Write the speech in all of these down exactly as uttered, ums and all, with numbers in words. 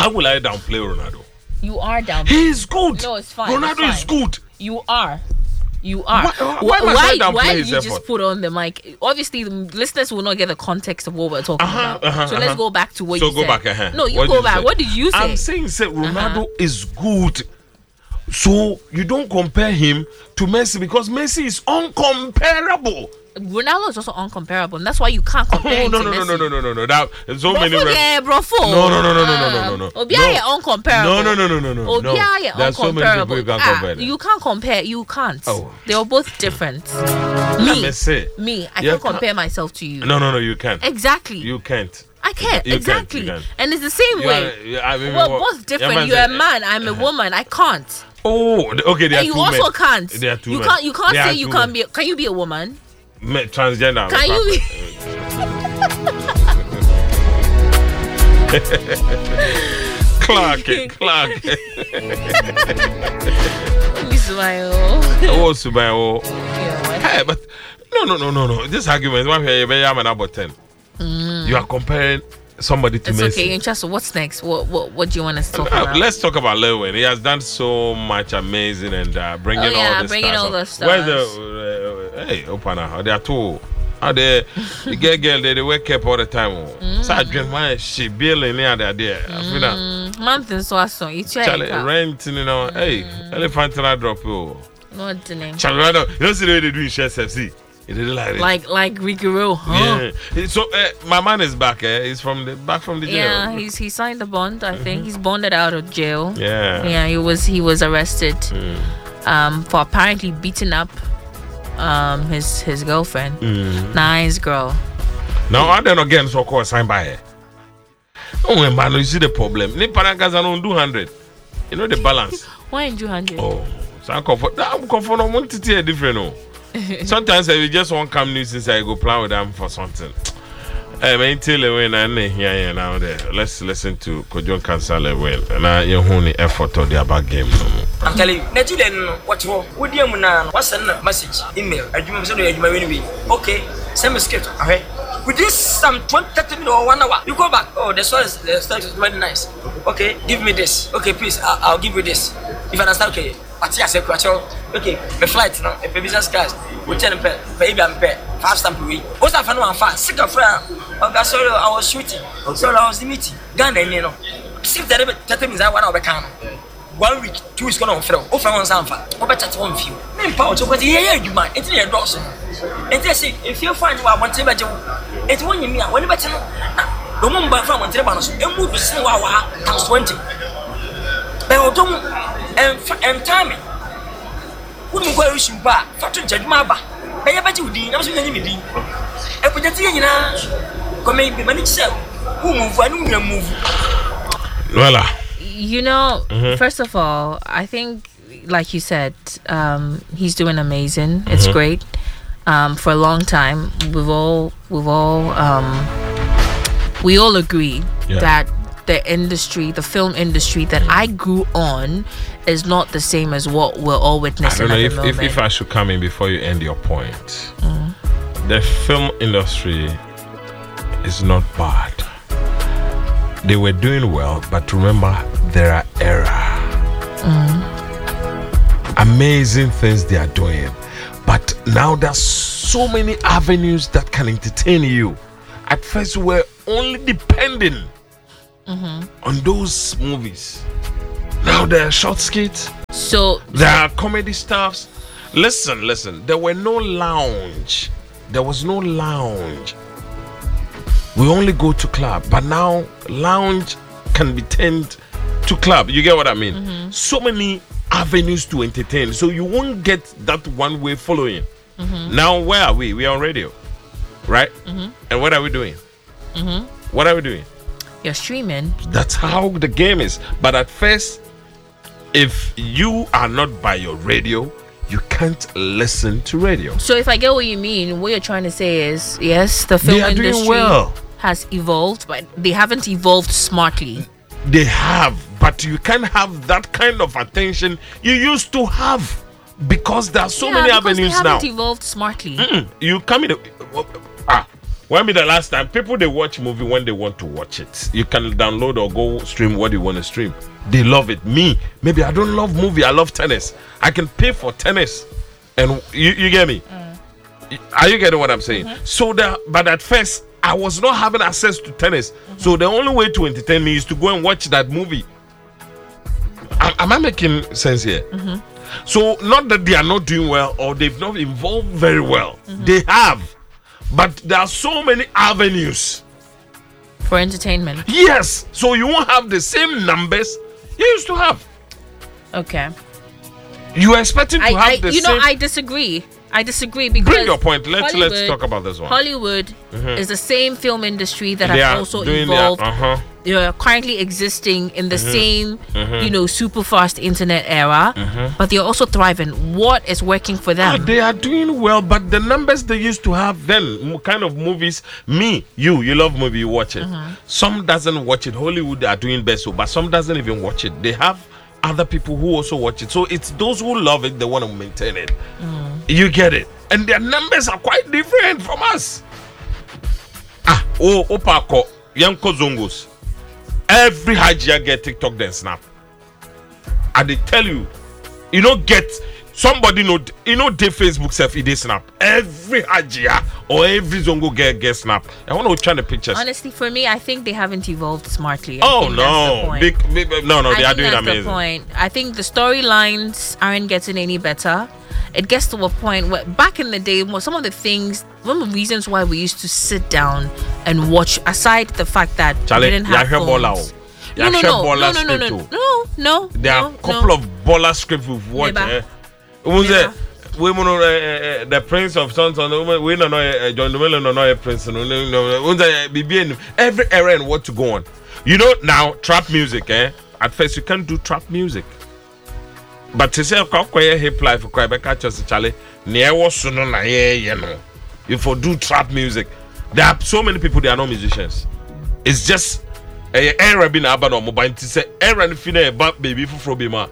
How will I downplay Ronaldo? You are downplaying. He is good. No, it's fine. Ronaldo it's fine. is good. You are. You are. Why, why, why, why, why, why his did you effort? just put on the mic? Obviously, the listeners will not get the context of what we're talking uh-huh, about. uh-huh, so uh-huh. let's go back to what so you go said. Back, uh-huh. No, you what go back. Say? What did you say? I'm saying, say Ronaldo uh-huh. is good. So you don't compare him to Messi because Messi is uncomparable. Ronaldo is also uncomparable, and that's why you can't compare oh, him no, to no, Messi. no, no, no, no, no, no. That so bro many. Ref- yeah, bro, no, no, no, no, no, no, no, no, no. Obia is uncomparable. No, no, no, no, no, no. Obia no. is There's so many people you can't ah, compare. Them. You can't compare. You can't. Oh. They are both different. me, me, I you can't compare myself to you. No, no, no, you can't. Exactly. You can't. I can't. You exactly. Can't, you can't. And it's the same you way. Are, I mean, We're what, both different. yeah, You're a man. I'm a woman. I can't. Oh, okay. There and are you two also men. can't. There are two you men. can't. You can't there say you can't men. be. Can you be a woman? Me, transgender. Can you be? Clark, Clark. Ismail. Oh, Subayo. Hey, but no, no, no, no, no. This argument, one here, you are about ten. Mm. You are comparing somebody to it's Messi. Okay, interesting. What's next? What, what, what do you want us to talk uh, about? Let's talk about Lil Wayne. He has done so much amazing and uh, bringing oh, yeah, all the bringing stars. all the stars. Where's the uh, hey, open now? They are two. How they the girl girl they, they wake up all the time. Mm. So I dream why she building near there there. Mm. Month so so you try rent, you know. Mm. Hey, elephant and I drop you. Not the name. Charlie, you know see the way they do in Chess F C. Like, like like Ricky Rowe, huh? Yeah. So uh, my man is back. Eh? He's from the back from the jail. Yeah, he's he signed the bond. I mm-hmm. think he's bonded out of jail. Yeah, yeah. He was he was arrested mm. um, for apparently beating up um, his his girlfriend, mm. nice girl. Now I don't again so called signed by her. Oh man, you see the problem. Ni parangas don't do hundred. You know the balance. Why do hundred? Oh, so I'm comfort. I'm comfort. I want to see different. No. Sometimes I just want come news since I go plan with them for something. I mean, tell when I'm here now there. Let's listen to Kojon Kansale well. And I you only effort of the about game. I'm telling you, Nigerian what you would you what's the message? Email. I do my okay, send me script. Okay. Within some twenty, thirty minutes or one hour, you go back. Oh, the story is the story is very nice. Okay, give me this. Okay, please, I'll, I'll give you this. If you understand, okay. Okay, the flight now, if a business class, we tell them, baby, I'm paid, five stamp a week. What's that for no one fast? Sick of friend. Okay, sorry, I was shooting. Sorry, I was the meeting. Gun, you know. See, thirty minutes, I want to become one week, two weeks, going on throw. Over one sample, over chat one few. Name power to what here you might. It's your dogs. And they say, if you find what I want to imagine, it's one you mean, when you better know. The woman by from one telephone, and move to see what I was twenty. But don't. And timing. Who will go issue back? Factory judge Maba. I bet you did. I was in the meeting. I put the thing in a come in the manager. Who move and who move? Voila. You know, mm-hmm. first of all, I think, like you said, um, he's doing amazing. Mm-hmm. It's great. Um, for a long time, we've all, we've all, um, we all agree yeah. that the industry, the film industry that I grew on is not the same as what we're all witnessing. I don't know at if, the if, if I should come in before you end your point. Mm. The film industry is not bad. They were doing well, but remember, there are error. Mm. Amazing things they are doing. But now there's so many avenues that can entertain you. At first, we're only depending Mm-hmm. on those movies. Now there are short skits. So there are comedy stuffs. Listen, listen. There were no lounge. There was no lounge. We only go to club, but now lounge can be turned to club. You get what I mean? Mm-hmm. So many avenues to entertain. So you won't get that one way following. Mm-hmm. Now where are we? We are on radio, right? Mm-hmm. And what are we doing? Mm-hmm. What are we doing? You're streaming. That's how the game is. But at first, if you are not by your radio, you can't listen to radio. So if I get what you mean, what you're trying to say is, yes, the film they are industry doing well. has evolved, but they haven't evolved smartly. They have, but you can't have that kind of attention you used to have because there are so yeah, many because avenues they haven't now. evolved smartly. Mm-mm. You come in. Uh, ah. When be the last time people they watch movie when they want to watch it? You can download or go stream what you want to stream. They love it. Me, maybe I don't love movie. I love tennis. I can pay for tennis, and you, you get me? Mm. Are you getting what I'm saying? Mm-hmm. So that, but at first I was not having access to tennis. Mm-hmm. So the only way to entertain me is to go and watch that movie. Am, am I making sense here? Mm-hmm. So not that they are not doing well or they've not evolved very well. Mm-hmm. They have, but there are so many avenues for entertainment. Yes, so you won't have the same numbers you used to have. Okay. You are expecting to I, have I, the you same. know, I disagree. I disagree because bring your point. Let's Hollywood, let's talk about this one. Hollywood mm-hmm. is the same film industry that they has are also doing evolved. Their, uh-huh. They are currently existing in the mm-hmm. same, mm-hmm. you know, super fast internet era, mm-hmm. but they are also thriving. What is working for them? Oh, they are doing well, but the numbers they used to have then, kind of movies. Me, you, you love movie, you watch it. Mm-hmm. Some doesn't watch it. Hollywood are doing best, but some doesn't even watch it. They have other people who also watch it. So it's those who love it, they want to maintain it. Mm. You get it? And their numbers are quite different from us. Ah, oh, Opako, Yanko Zongos. Every Hajia get TikTok then Snap. And they tell you, you know, get somebody know, you know, the Facebook self, it is Snap. Every Hajia or every Zongo get get Snap. I want to try the pictures. Honestly, for me, I think they haven't evolved smartly. I oh think no, big, big, no, no, they I are doing that's amazing. The point. I think the storylines aren't getting any better. It gets to a point where back in the day, some of the things, one of the reasons why we used to sit down and watch, aside the fact that Charlie, we didn't have phones. No, no, no, no, no, no, no, no, no, no. There are a couple no. of baller scripts we've watched. Eh? Was it? We know the Prince of Sons. We don't know John Dumelo, no no Prince. Every era and what to go on. You know now trap music. Eh? At first you can't do trap music. But to say a hip life for Quebec, just Charlie, near was soon on a year, you know. If you do trap music, there are so many people, they are not musicians. It's just a era being about on mobile to say, Aaron Fina about baby for Frobima.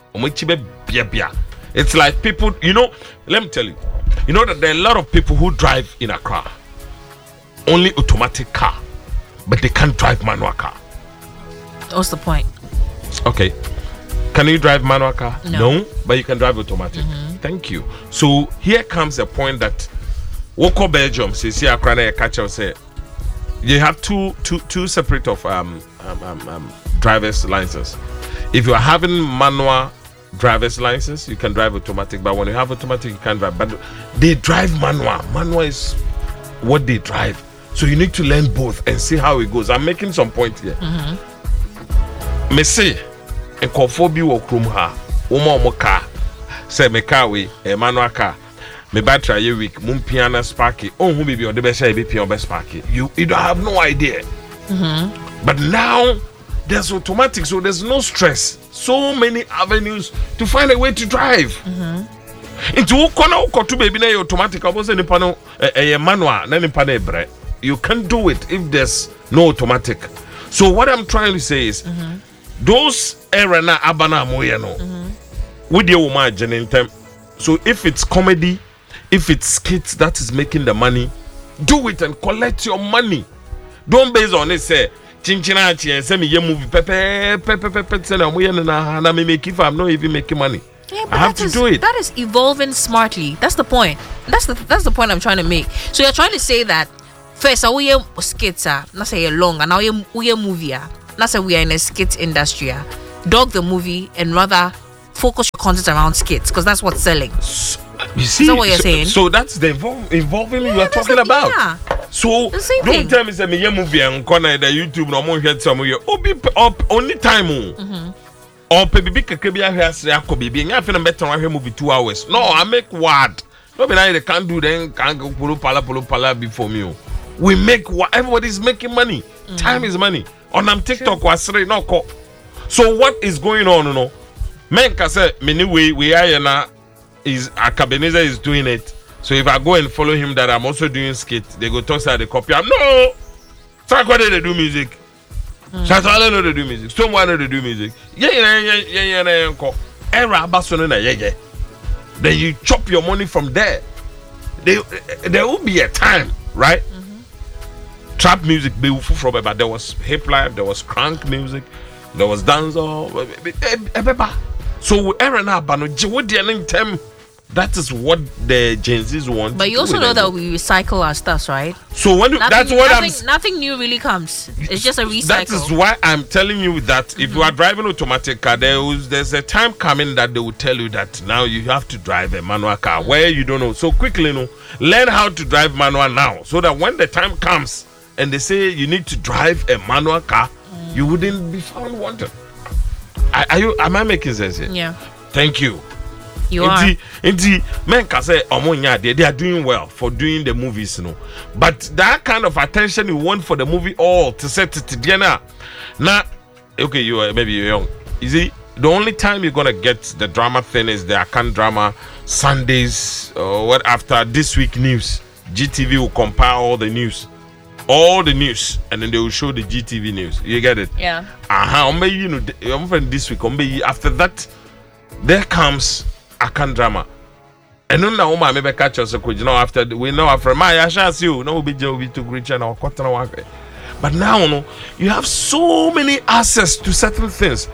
It's like people, you know, let me tell you, you know that there are a lot of people who drive in a car, only automatic car, but they can't drive manual car. What's the point? Okay. Can you drive manual car? No. No, but you can drive automatic. Mm-hmm. Thank you. So here comes a point that Woko Belgium says here Akrana catch us say you have two two two separate of um, um, um, um driver's license. If you are having manual driver's license, you can drive automatic, but when you have automatic you can't drive. But they drive manual. Manual is what they drive. So you need to learn both and see how it goes. I'm making some point here. Mm-hmm. Me say and conforbi wo krum ha wo ma mo car say me car we e manual car me battery ye week mum piano sparky oh hu bibi o de be say be piano be sparky you you don't have no idea. Mm-hmm. But now there's automatic, so there's no stress, so many avenues to find a way to drive. Mm-hmm. Into corner ko to baby na automatic obo say nipa no e manual na nipa na ebre. You can't do it if there's no automatic. So what I'm trying to say is mm-hmm. those era na abana moye no with your woman genentem. So if it's comedy, if it's skits that is making the money, do it and collect your money. Don't base on it say chinchina chi and say me ye movie pepe pepe pepe say na moye na na me make if I'm not even making money. Yeah, but I have that to is, do it. That is evolving smartly. That's the point. That's the that's the point I'm trying to make. So you're trying to say that first I we skits are not say long and now we movie are. Not say we are in a skit industry. Dog the movie and rather focus your content around skits because that's what's selling. So, you see, is that what you're so, saying? So that's the evol- evolving yeah, you are talking like, about. Yeah. So the same don't thing. tell me say me movie and corner the YouTube no more hear some you obi up only time. Mm-hmm. Or baby keke bia hwe asre akobi bi nya fe no better one movie two hours. No, I make word. No be now they can't do then can't go polo pala polo pala before me. We make what everybody's making money. Mm-hmm. Time is money. On am TikTok was no call. So what is going on, you know? Men can say many way we are now is Akabeneza is doing it. So if I go and follow him that I'm also doing skit, they go talk say they copy. I'm no. So why they do music? So I know they do music. Someone know they do music. Yeah, yeah, yeah, yeah, yeah, yeah, yeah. Era basono na yeah, yeah. Then you chop your money from there. There, there will be a time, right? Mm-hmm. trap music be from, but there was hip life, there was crank music, there was dancehall. So every now, but no, time. That is what the Gen Zs want. But you also know that we recycle our stuff, right? So when you, nothing, that's what nothing, I'm. Nothing new really comes. It's just a recycle. That is why I'm telling you that mm-hmm. if you are driving automatic car, there was, there's a time coming that they will tell you that now you have to drive a manual car where you don't know. So quickly, you know, learn how to drive manual now, so that when the time comes and they say you need to drive a manual car, mm. you wouldn't be found wanted. Are, are you? Am I making sense here? Yeah. Thank you. You are. Indeed, men can say, Omonya, they, they are doing well for doing the movies, you know. But that kind of attention you want for the movie, all to set it to dinner. Now, okay, you are maybe you're young. You see, the only time you're gonna get the drama thing is the Akan drama Sundays or what after this week news. G T V will compile all the news, all the news, and then they will show the G T V news. You get it? Yeah. Uh huh. You know, this week, after that, there comes Akan drama. And then now my maybe catch us you know after we know after my I shall see you no be job to greet and our but now no you have so many access to certain things.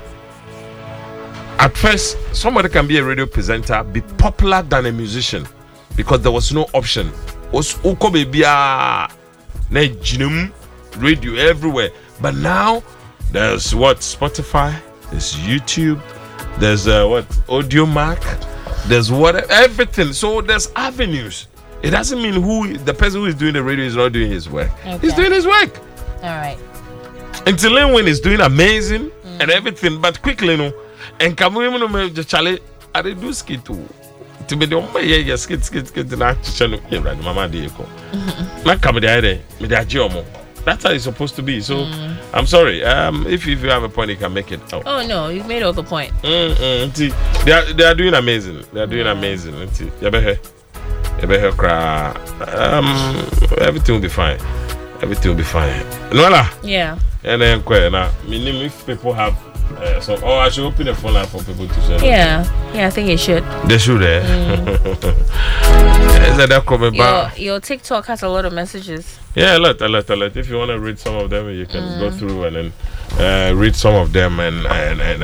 At first, somebody can be a radio presenter, be popular than a musician because there was no option. Was uko bebia na jinum radio everywhere. But now there's what Spotify, there's YouTube, there's uh, what Audio Mac. There's what everything. So there's avenues. It doesn't mean who the person who is doing the radio is not doing his work. Okay. He's doing his work. All right. Until Win is doing amazing mm. and everything, but quickly no. And come we just Charlie, I do skit too. To be the only yeah skit skit skit na channel here right mama dey ko. Na come there me dey agiomo. That's how it's supposed to be. So mm. I'm sorry. Um, if, if you have a point, you can make it. Oh, oh no, you've made all the point. Mm-mm. They are they are doing amazing. They are doing mm. amazing. You better, you better cry. Um, everything will be fine. Everything will be fine. Nola. Yeah. And then now, if people have uh, some, oh, I should open a phone line for people to send. Yeah, yeah, I think you should. They should, eh? Mm. your, your TikTok has a lot of messages. Yeah, a lot, a lot, a lot. If you want to read some of them, you can mm. go through and then uh, read some of them and and and.